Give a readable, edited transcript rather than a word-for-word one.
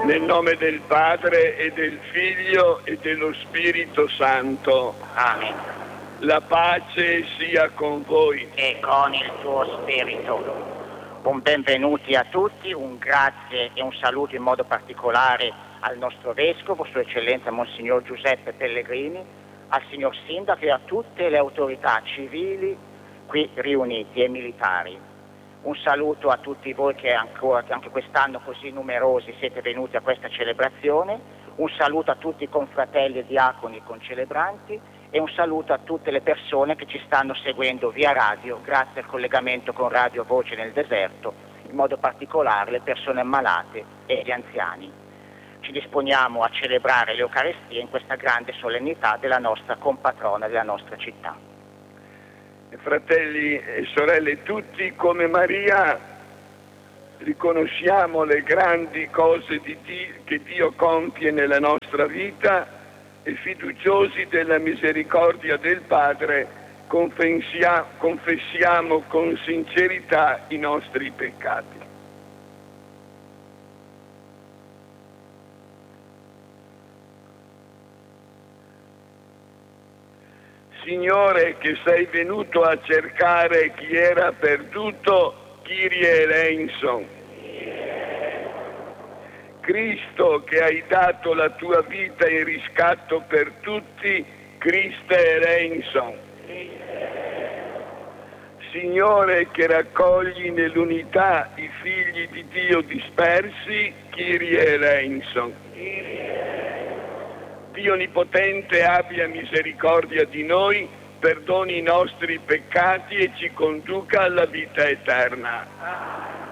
Nel nome del Padre e del Figlio e dello Spirito Santo. Amen. La pace sia con voi. E con il tuo spirito. Un benvenuti a tutti, un grazie e un saluto in modo particolare al nostro Vescovo, Sua Eccellenza Monsignor Giuseppe Pellegrini, al Signor Sindaco e a tutte le autorità civili qui riuniti e militari. Un saluto a tutti voi che anche quest'anno così numerosi siete venuti a questa celebrazione, un saluto a tutti i confratelli e diaconi concelebranti e un saluto a tutte le persone che ci stanno seguendo via radio grazie al collegamento con Radio Voce nel Deserto, in modo particolare le persone malate e gli anziani. Ci disponiamo a celebrare l'Eucarestia in questa grande solennità della nostra compatrona, della nostra città. Fratelli e sorelle tutti, come Maria riconosciamo le grandi cose che Dio compie nella nostra vita e fiduciosi della misericordia del Padre confessiamo con sincerità i nostri peccati. Signore, che sei venuto a cercare chi era perduto, Kyrie eleison. Cristo, che hai dato la tua vita in riscatto per tutti, Christe eleison. Signore, che raccogli nell'unità i figli di Dio dispersi, Kyrie eleison. Dio Onnipotente abbia misericordia di noi, perdoni i nostri peccati e ci conduca alla vita eterna.